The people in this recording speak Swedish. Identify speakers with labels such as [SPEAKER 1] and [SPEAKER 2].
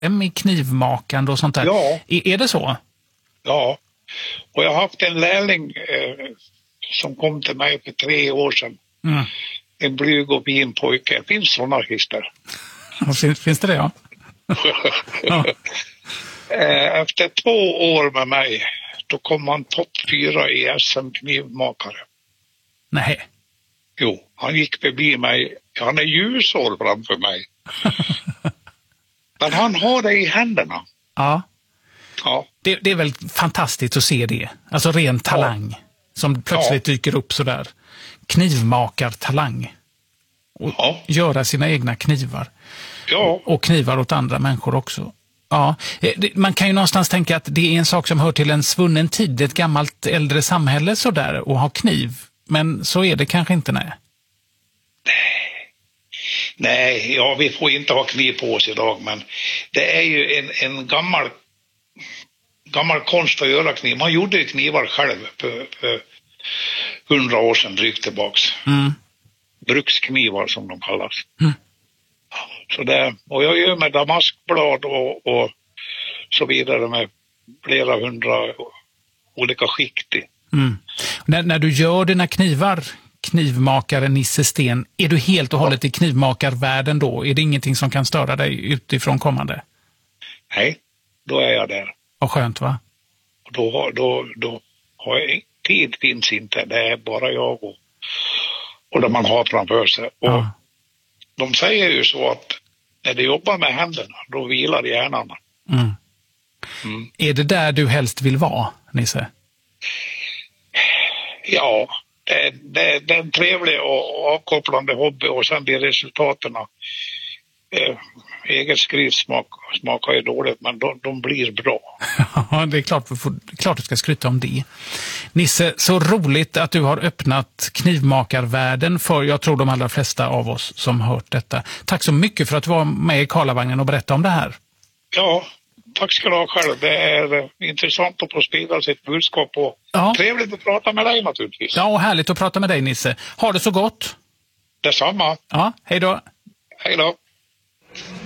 [SPEAKER 1] i knivmakande och sånt där.
[SPEAKER 2] Ja.
[SPEAKER 1] Är det så?
[SPEAKER 2] Ja, och jag har haft en lärling som kom till mig för 3 år sedan.
[SPEAKER 1] Mm.
[SPEAKER 2] En blyg och fin pojke. Det finns sådana historier.
[SPEAKER 1] Finns det ja? Ja.
[SPEAKER 2] Efter 2 år med mig, då kom han topp 4 i SM-knivmakare.
[SPEAKER 1] Nej.
[SPEAKER 2] Jo, han gick förbi mig. Han är ljusår framför mig. Men han har det i händerna.
[SPEAKER 1] Ja.
[SPEAKER 2] Ja.
[SPEAKER 1] Det är väl fantastiskt att se det. Alltså ren talang som plötsligt dyker upp sådär. Knivmakartalang. Och göra sina egna knivar.
[SPEAKER 2] Ja.
[SPEAKER 1] Och knivar åt andra människor också. Ja, man kan ju någonstans tänka att det är en sak som hör till en svunnen tid, ett gammalt äldre samhälle sådär, och ha kniv. Men så är det kanske inte, nej.
[SPEAKER 2] Nej, ja, vi får inte ha kniv på oss idag, men det är ju en gammal konst att göra kniv. Man gjorde ju knivar själv för 100 år sedan drygt tillbaks.
[SPEAKER 1] Mm.
[SPEAKER 2] Bruksknivar som de kallas.
[SPEAKER 1] Mm.
[SPEAKER 2] Så det, och jag gör med damaskblad och så vidare med flera 100 olika skikt i.
[SPEAKER 1] Mm. När du gör dina knivar, knivmakare Nisse Sten, är du helt och hållet i knivmakarvärlden då? Är det ingenting som kan störa dig utifrån kommande?
[SPEAKER 2] Nej, då är jag där.
[SPEAKER 1] Vad skönt, va?
[SPEAKER 2] Och då har jag, tid finns inte, det är bara jag och det man har framför sig. Och de säger ju så att när du jobbar med händerna, då vilar hjärnan.
[SPEAKER 1] Mm. Mm. Är det där du helst vill vara, Nisse?
[SPEAKER 2] Ja, det är en trevlig och avkopplande hobby, och sen blir resultaten eget skrivsmak smakar ju dåligt, men de blir bra.
[SPEAKER 1] Ja, det är klart du ska skryta om det. Nisse, så roligt att du har öppnat knivmakarvärlden för, jag tror, de allra flesta av oss som hört detta. Tack så mycket för att du var med i Karlavagnen och berättade om det här. Ja,
[SPEAKER 2] tack ska du ha själv. Det är intressant att få sprida sitt budskap, och trevligt att prata med dig naturligtvis.
[SPEAKER 1] Ja, och härligt att prata med dig, Nisse. Ha det så gott.
[SPEAKER 2] Detsamma.
[SPEAKER 1] Ja, hej då.
[SPEAKER 2] Hej då.